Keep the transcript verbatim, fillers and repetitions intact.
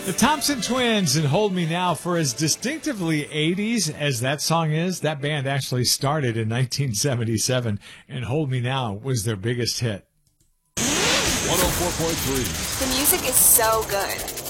The Thompson Twins and Hold Me Now. For as distinctively eighties as that song is, that band actually started in nineteen seventy-seven, and Hold Me Now was their biggest hit. one oh four point three. The music is so good.